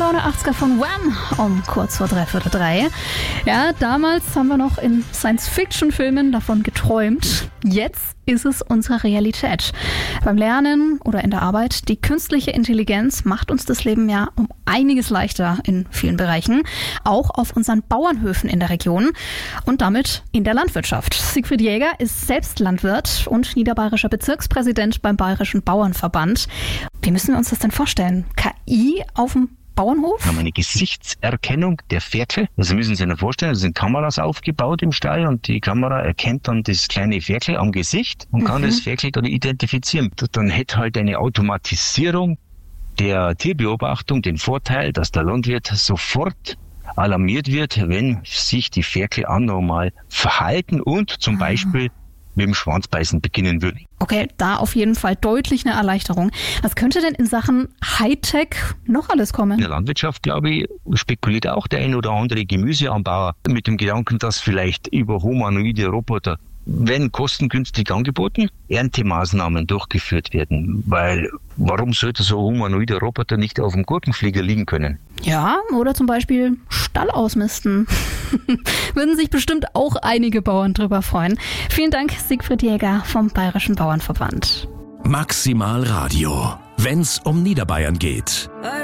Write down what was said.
Laune 80er von Wham! Um kurz vor 3:45. Ja, damals haben wir noch in Science-Fiction-Filmen davon geträumt. Jetzt ist es unsere Realität. Beim Lernen oder in der Arbeit, die künstliche Intelligenz macht uns das Leben ja um einiges leichter in vielen Bereichen. Auch auf unseren Bauernhöfen in der Region und damit in der Landwirtschaft. Siegfried Jäger ist selbst Landwirt und niederbayerischer Bezirkspräsident beim Bayerischen Bauernverband. Wie müssen wir uns das denn vorstellen? KI auf dem Bauernhof? Wir haben eine Gesichtserkennung der Ferkel. Also müssen Sie sich vorstellen, es sind Kameras aufgebaut im Stall und die Kamera erkennt dann das kleine Ferkel am Gesicht und kann das Ferkel dann identifizieren. Dann hätte halt eine Automatisierung der Tierbeobachtung den Vorteil, dass der Landwirt sofort alarmiert wird, wenn sich die Ferkel anormal verhalten und zum Beispiel mit dem Schwanzbeißen beginnen würden. Okay, da auf jeden Fall deutlich eine Erleichterung. Was könnte denn in Sachen Hightech noch alles kommen? In der Landwirtschaft, glaube ich, spekuliert auch der ein oder andere Gemüseanbauer mit dem Gedanken, dass vielleicht über humanoide Roboter, wenn kostengünstig angeboten, Erntemaßnahmen durchgeführt werden. Weil warum sollte so ein humanoider Roboter nicht auf dem Gurkenflieger liegen können? Ja, oder zum Beispiel Stall ausmisten. Würden sich bestimmt auch einige Bauern drüber freuen. Vielen Dank, Siegfried Jäger vom Bayerischen Bauernverband. Maximal Radio, wenn's um Niederbayern geht.